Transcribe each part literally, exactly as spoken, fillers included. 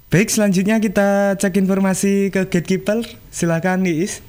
Baik, selanjutnya kita cek informasi ke Gatekeeper. Silakan Iis.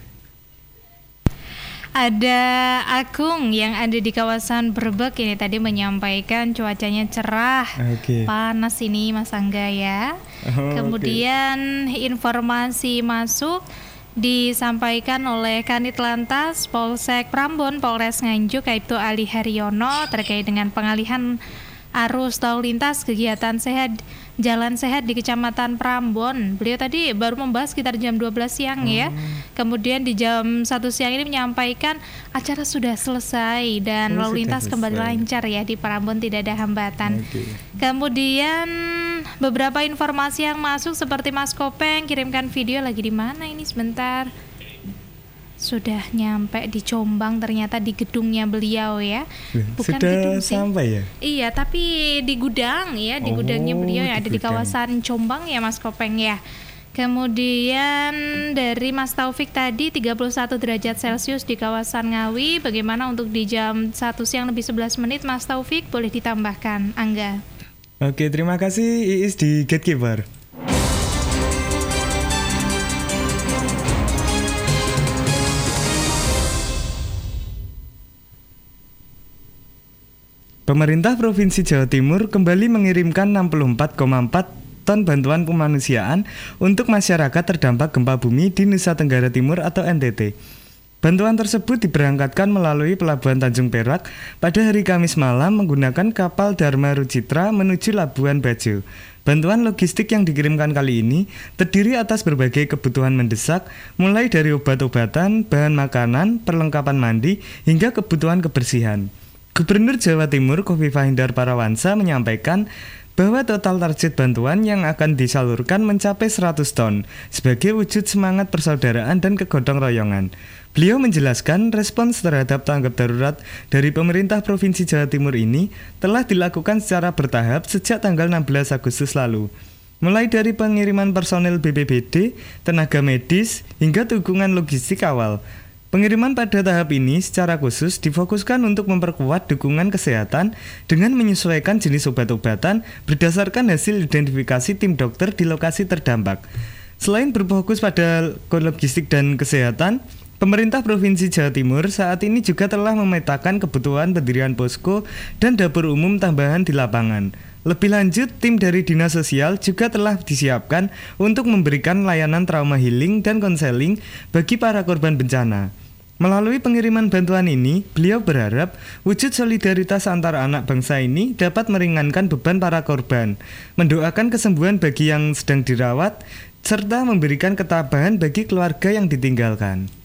Ada Agung yang ada di kawasan Brebek ini tadi menyampaikan cuacanya cerah, okay. panas ini Mas Angga ya. Oh, Kemudian okay. informasi masuk disampaikan oleh Kanit Lantas Polsek Prambon Polres Nganjuk yaitu Ali Haryono terkait dengan pengalihan arus lalu lintas kegiatan sehat Jalan Sehat di Kecamatan Prambon. Beliau tadi baru membahas sekitar jam dua belas siang hmm. ya. Kemudian di jam satu siang ini menyampaikan acara sudah selesai dan oh, lalu lintas kembali lancar ya di Prambon, tidak ada hambatan. Okay. Kemudian beberapa informasi yang masuk seperti Mas Kopeng kirimkan video lagi di mana ini sebentar. Sudah nyampe di Jombang ternyata di gedungnya beliau ya. Bukan sudah gedung sih. Sampai ya? Iya, tapi di gudang ya, di oh, gudangnya beliau yang ada di kawasan Jombang ya Mas Kopeng ya. Kemudian dari Mas Taufik tadi tiga puluh satu derajat Celcius di kawasan Ngawi. Bagaimana untuk di jam satu siang lebih sebelas menit Mas Taufik, boleh ditambahkan Angga. Oke, terima kasih Iis di Gatekeeper. Pemerintah Provinsi Jawa Timur kembali mengirimkan enam puluh empat koma empat ton bantuan kemanusiaan untuk masyarakat terdampak gempa bumi di Nusa Tenggara Timur atau N T T. Bantuan tersebut diberangkatkan melalui Pelabuhan Tanjung Perak pada hari Kamis malam menggunakan kapal Dharma Rucitra menuju Labuan Bajo. Bantuan logistik yang dikirimkan kali ini terdiri atas berbagai kebutuhan mendesak, mulai dari obat-obatan, bahan makanan, perlengkapan mandi, hingga kebutuhan kebersihan. Gubernur Jawa Timur Khofifah Indar Parawansa menyampaikan bahwa total target bantuan yang akan disalurkan mencapai seratus ton sebagai wujud semangat persaudaraan dan kegotong royongan. Beliau menjelaskan respons terhadap tanggap darurat dari pemerintah Provinsi Jawa Timur ini telah dilakukan secara bertahap sejak tanggal enam belas Agustus lalu. Mulai dari pengiriman personel B P B D, tenaga medis, hingga dukungan logistik awal. Pengiriman pada tahap ini secara khusus difokuskan untuk memperkuat dukungan kesehatan dengan menyesuaikan jenis obat-obatan berdasarkan hasil identifikasi tim dokter di lokasi terdampak. Selain berfokus pada logistik dan kesehatan, pemerintah Provinsi Jawa Timur saat ini juga telah memetakan kebutuhan pendirian posko dan dapur umum tambahan di lapangan. Lebih lanjut, tim dari Dinas Sosial juga telah disiapkan untuk memberikan layanan trauma healing dan konseling bagi para korban bencana. Melalui pengiriman bantuan ini, beliau berharap wujud solidaritas antar anak bangsa ini dapat meringankan beban para korban, mendoakan kesembuhan bagi yang sedang dirawat, serta memberikan ketabahan bagi keluarga yang ditinggalkan.